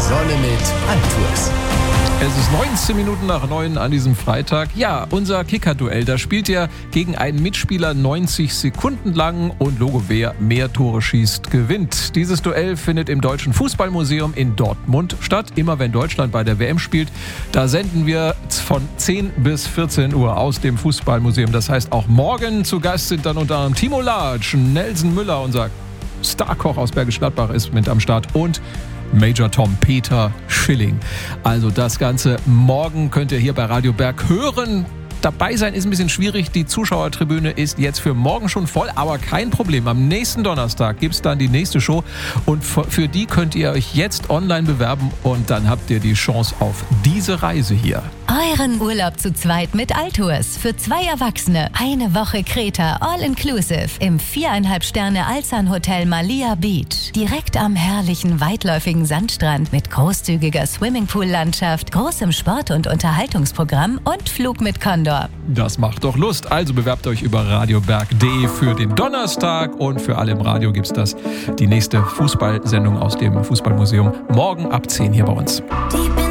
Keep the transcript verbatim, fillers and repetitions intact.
Sonne mit Altours. Es ist neunzehn Minuten nach neun an diesem Freitag. Ja, unser Kicker-Duell. Da spielt ihr gegen einen Mitspieler neunzig Sekunden lang und Logo, wer mehr Tore schießt, gewinnt. Dieses Duell findet im Deutschen Fußballmuseum in Dortmund statt. Immer wenn Deutschland bei der W M spielt, da senden wir von zehn bis vierzehn Uhr aus dem Fußballmuseum. Das heißt, auch morgen zu Gast sind dann unter anderem Timo Latsch, Nelson Müller, unser Starkoch aus Bergisch Gladbach ist mit am Start und Major Tom Peter Schilling. Also das Ganze morgen könnt ihr hier bei Radio Berg hören. Dabei sein ist ein bisschen schwierig. Die Zuschauertribüne ist jetzt für morgen schon voll, aber kein Problem. Am nächsten Donnerstag gibt es dann die nächste Show und für die könnt ihr euch jetzt online bewerben und dann habt ihr die Chance auf diese Reise hier. Euren Urlaub zu zweit mit Altours. Für zwei Erwachsene. Eine Woche Kreta, all inclusive. Im viereinhalb Sterne Alsan Hotel Malia Beach. Direkt am herrlichen, weitläufigen Sandstrand mit großzügiger Swimmingpool-Landschaft, großem Sport- und Unterhaltungsprogramm und Flug mit Condor. Das macht doch Lust. Also bewerbt euch über radioberg punkt de für den Donnerstag und für alle im Radio gibt's das. Die nächste Fußballsendung aus dem Fußballmuseum morgen ab zehn hier bei uns. Die